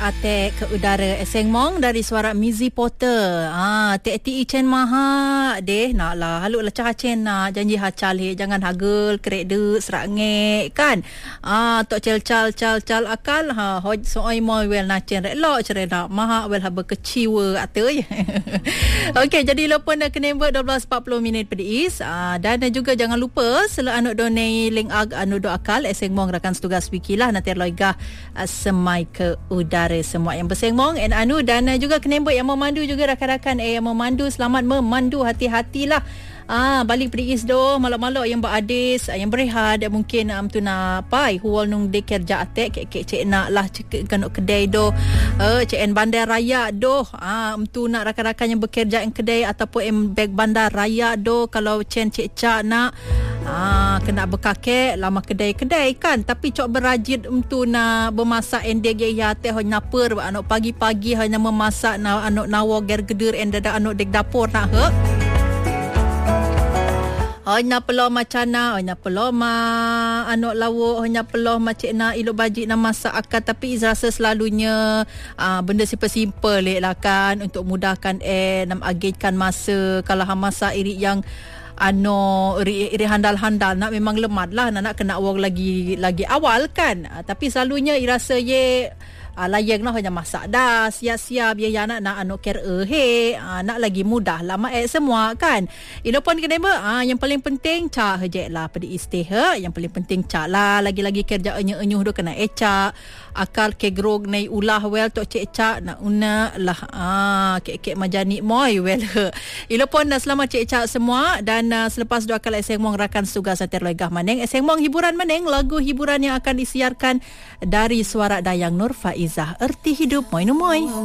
ate ke udara Eseng Mong dari suara Mizi Porter. Tek Chen maha deh nak lah haluk lah cah Chen nak janji hacal jangan hagel kerek de serak ngek kan. Tok cal akal hoj sooi moi wel na Chen rek lo cerai nak maha wel haba keciwa ate. Okey, jadi lopon dah kena buat 12:40 pedis. Dan juga jangan lupa sela anuk donai link anu do akal Eseng Mong rakan setugas wikilah nanti loigah semai ke udara semua yang bersengmong anu dan juga kenembok yang memandu juga rakan-rakan yang memandu selamat memandu hati-hatilah. Balik pergi do malak-malak yang beradis yang berehat mungkin tu nak pai huwal nung de kerja atek cek nak lah cek kanok kedai do cek en bandar raya do tu nak rakan-rakan yang bekerja yang kedai ataupun em beg bandar raya do kalau cek cak nak kena berkakek lama kedai-kedai kan tapi cok berajit tu nak bermasak endeg ya teh hanya per anak pagi-pagi hanya memasak na anak nawa gergeder endada anak dek dapur nak hanya peluh macana, hanya peluh anak lawuk, hanya peluh macam nak ilok bajik nak masak akal tapi rasa selalunya benda simple-simple lah kan untuk mudahkan nak agihkan masa kalau masak iri yang iri handal-handal nak memang lemad lah nak kena awal lagi awal kan tapi selalunya rasa ye layang lah hanya masak dah siap-siap ya nak anu care nak lagi mudah lama semua kan ilopon kena yang paling penting cak hejek lah pada istih yang paling penting cak lah lagi-lagi kerja enyuh do kena cak akal ke grog nai ulah well tok cak nak una lah kek majani moi well ilopon dah selamat cak semua dan selepas dua kali Eseng Mong rakan setugas terlegah maneng Eseng Mong hiburan maneng lagu hiburan yang akan disiarkan dari suara Dayang Nur Faizah Erti Hidup moi.